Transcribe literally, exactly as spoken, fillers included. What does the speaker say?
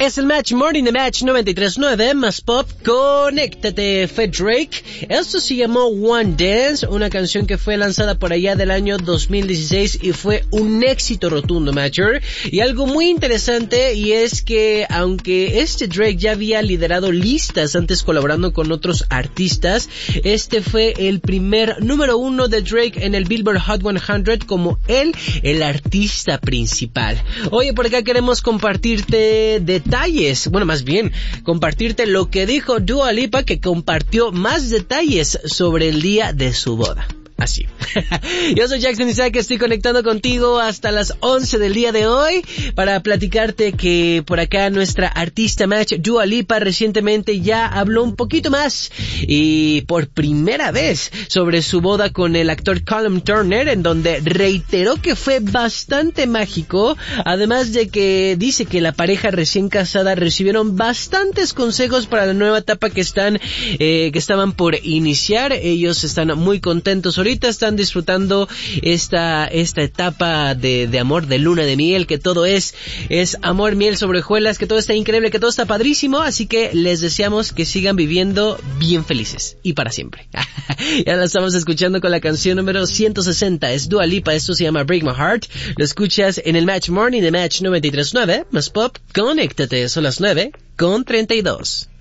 Es el Match Morning de Match noventa y tres punto nueve, más pop, conéctate, fue Drake. Esto se llamó One Dance, una canción que fue lanzada por allá del año dos mil dieciséis y fue un éxito rotundo, Matcher. Y algo muy interesante, y es que aunque este Drake ya había liderado listas antes colaborando con otros artistas, este fue el primer número uno de Drake en el Billboard Hot cien como él, el artista principal. Oye, por acá queremos compartirte detalles, bueno, más bien, compartirte lo que dijo Dua Lipa, que compartió más detalles sobre el día de su boda. Así. Yo soy Jackson Isaac, estoy conectando contigo hasta las once del día de hoy para platicarte que por acá nuestra artista Match, Dua Lipa, recientemente ya habló un poquito más y por primera vez sobre su boda con el actor Callum Turner, en donde reiteró que fue bastante mágico, además de que dice que la pareja recién casada recibieron bastantes consejos para la nueva etapa que están, eh, que estaban por iniciar. Ellos están muy contentos ahorita, están disfrutando esta esta etapa de, de amor, de luna de miel, que todo es es amor, miel sobre hojuelas, que todo está increíble, que todo está padrísimo, así que les deseamos que sigan viviendo bien felices y para siempre. Ya la estamos escuchando con la canción número ciento sesenta, es Dua Lipa, esto se llama Break My Heart, lo escuchas en el Match Morning de Match noventa y tres punto nueve, más pop, conéctate, son las nueve con treinta y dos.